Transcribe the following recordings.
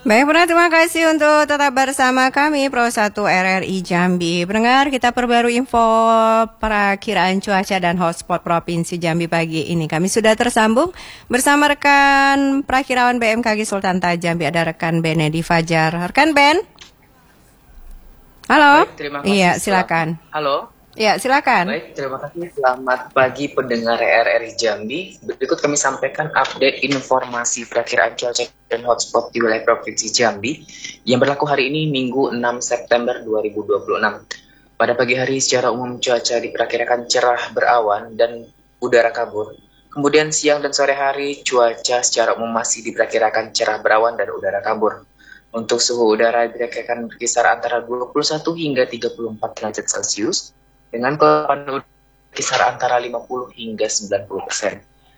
Baik, pendengar, terima kasih untuk tetap bersama kami Pro 1 RRI Jambi. Pendengar, kita perbarui info perakiraan cuaca dan hotspot Provinsi Jambi pagi ini. Kami sudah tersambung bersama rekan perakiraan BMKG Sultan Toha Jambi, ada rekan Benedi Fajar. Rekan Ben? Halo? Baik, terima kasih. Iya, silakan. Halo? Iya, silakan. Baik, terima kasih. Selamat pagi pendengar RRI Jambi. Berikut kami sampaikan update informasi perakiraan cuaca dan hotspot di wilayah Provinsi Jambi yang berlaku hari ini Minggu 6 September 2026. Pada pagi hari secara umum cuaca diperkirakan cerah berawan dan udara kabur. Kemudian siang dan sore hari cuaca secara umum masih diperkirakan cerah berawan dan udara kabur. Untuk suhu udara diperkirakan berkisar antara 21 hingga 34 derajat Celcius. Dengan kekuatan kisar antara 50 hingga 90%.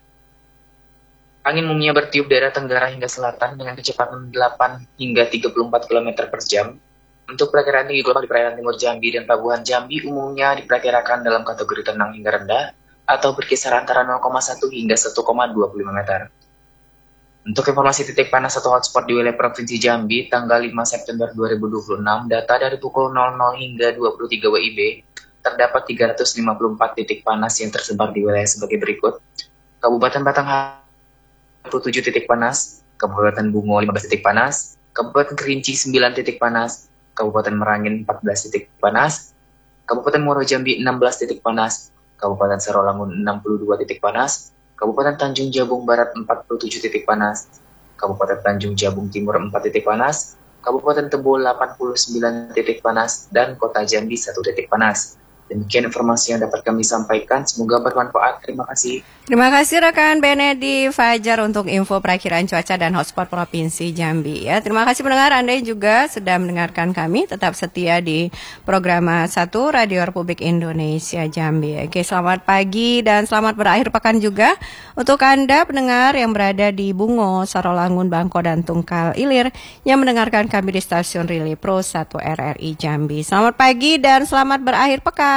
Angin umumnya bertiup daerah tenggara hingga selatan dengan kecepatan 8 hingga 34 km per jam. Untuk perkiraan tinggi gelombang di perairan timur Jambi dan pelabuhan Jambi umumnya diperkirakan dalam kategori tenang hingga rendah atau berkisar antara 0,1 hingga 1,25 meter. Untuk informasi titik panas atau hotspot di wilayah Provinsi Jambi tanggal 5 September 2026, data dari pukul 00 hingga 23 WIB, terdapat 354 titik panas yang tersebar di wilayah sebagai berikut. Kabupaten Batanghari 27 titik panas, Kabupaten Bungo 15 titik panas, Kabupaten Kerinci 9 titik panas, Kabupaten Merangin 14 titik panas, Kabupaten Muaro Jambi 16 titik panas, Kabupaten Sarolangun 62 titik panas, Kabupaten Tanjung Jabung Barat 47 titik panas, Kabupaten Tanjung Jabung Timur 4 titik panas, Kabupaten Tebo 89 titik panas, dan Kota Jambi 1 titik panas. Demikian informasi yang dapat kami sampaikan. Semoga bermanfaat. Terima kasih. Terima kasih rekan Benedi Fajar untuk info perakiraan cuaca dan hotspot Provinsi Jambi. Ya, terima kasih pendengar, Anda juga sudah mendengarkan kami. Tetap setia di program 1 Radio Republik Indonesia Jambi. Oke, selamat pagi dan selamat berakhir pekan juga untuk Anda pendengar yang berada di Bungo, Sarolangun, Bangko, dan Tungkal Ilir yang mendengarkan kami di stasiun Relay Pro 1 RRI Jambi. Selamat pagi dan selamat berakhir pekan.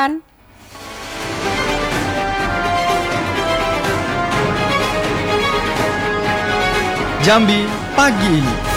Jambi pagi ini.